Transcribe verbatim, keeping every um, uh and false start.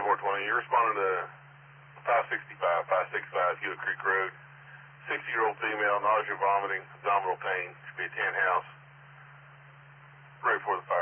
four twenty. You're responding to five sixty-five, five sixty-five Hewitt Creek Road. sixty-year-old female, nausea, vomiting, abdominal pain. Should be a tan house. Right before the fire.